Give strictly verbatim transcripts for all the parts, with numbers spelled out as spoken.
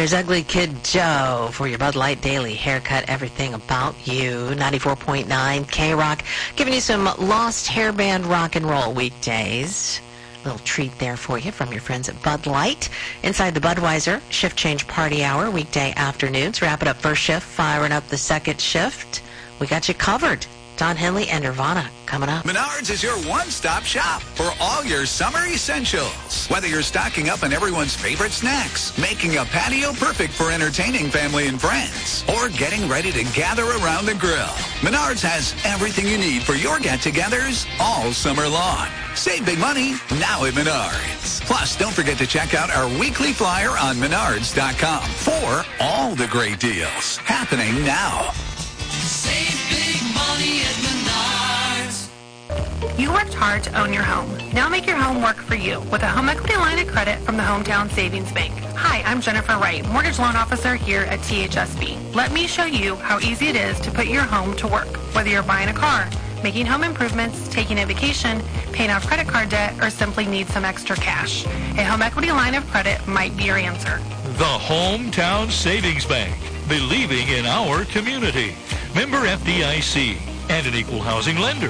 There's Ugly Kid Joe for your Bud Light Daily Haircut, everything about you. ninety-four point nine K-Rock, giving you some lost hairband rock and roll weekdays. Little treat there for you from your friends at Bud Light. Inside the Budweiser Shift Change Party Hour, weekday afternoons. Wrapping up first shift, firing up the second shift. We got you covered. Don Henley and Nirvana coming up. Menards is your one-stop shop for all your summer essentials. Whether you're stocking up on everyone's favorite snacks, making a patio perfect for entertaining family and friends, or getting ready to gather around the grill, Menards has everything you need for your get-togethers all summer long. Save big money now at Menards. Plus, don't forget to check out our weekly flyer on menards dot com for all the great deals happening now. Save big money at Menards. You worked hard to own your home. Now make your home work for you with a home equity line of credit from the Hometown Savings Bank. Hi, I'm Jennifer Wright, mortgage loan officer here at T H S B. Let me show you how easy it is to put your home to work, whether you're buying a car, making home improvements, taking a vacation, paying off credit card debt, or simply need some extra cash. A home equity line of credit might be your answer. The Hometown Savings Bank, believing in our community. Member F D I C and an equal housing lender.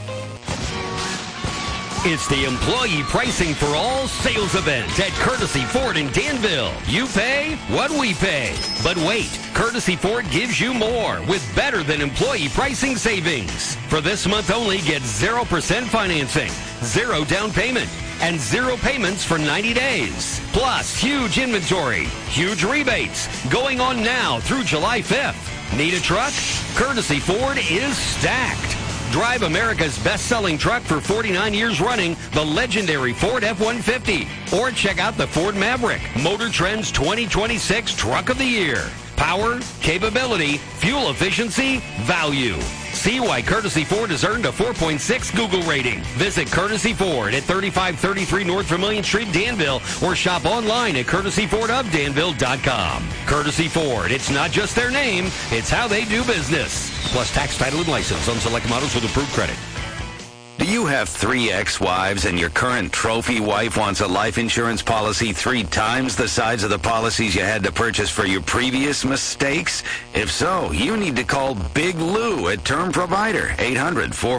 It's the Employee Pricing for All sales event at Courtesy Ford in Danville. You pay what we pay. But wait, Courtesy Ford gives you more with better than employee pricing savings. For this month only, get zero percent financing, zero down payment, and zero payments for ninety days. Plus, huge inventory, huge rebates, going on now through July fifth. Need a truck? Courtesy Ford is stacked. Drive America's best-selling truck for forty-nine years running, the legendary Ford F one fifty. Or check out the Ford Maverick, Motor Trend's twenty twenty-six Truck of the Year. Power, capability, fuel efficiency, value. See why Courtesy Ford has earned a four point six Google rating. Visit Courtesy Ford at thirty-five thirty-three North Vermilion Street, Danville, or shop online at courtesy ford of danville dot com. Courtesy Ford, it's not just their name, it's how they do business. Plus tax, title, and license on select models with approved credit. Do you have three ex-wives and your current trophy wife wants a life insurance policy three times the size of the policies you had to purchase for your previous mistakes? If so, you need to call Big Lou at Term Provider, eight hundred, four